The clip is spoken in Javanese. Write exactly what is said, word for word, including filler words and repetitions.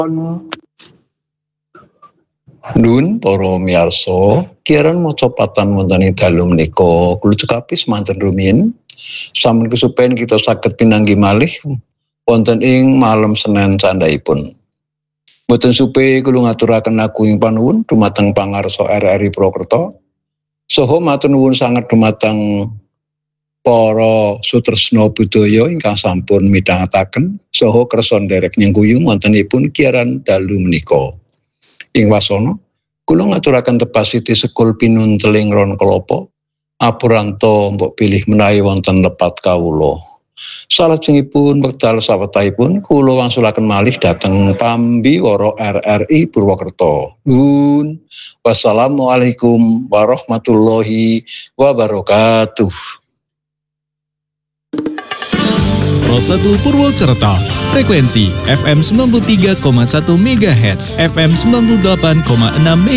Nun para miyarsa, kirang maca patan wonten ing dalu menika kula cekapi semanten rumiyin sampun kesupen kita saged pinanggi malih wonten ing malam Senin candhaipun. Mboten supe kula ngaturaken agung panuwun dumateng pangarsa R R I Purwokerto saha matur nuwun sanget dumateng para sutresna budaya ingkang sampun midhangetaken saha kersa nderek nyengkuyung wontenipun kiaran dalu menika. Ing wasana kula ngaturaken tepasiti sekul pinunteling ron kelapa apuranto mbok pilih menawi wonten lepat kawula. Salajengipun wekdal sawetahipun kula wangsulaken malih dhateng pambiwara R R I Purwokerto. Nun, wassalamualaikum warahmatullahi wabarakatuh. Rosatu Purwokerto, frekuensi F M sembilan puluh tiga koma satu megahertz, F M sembilan puluh delapan koma enam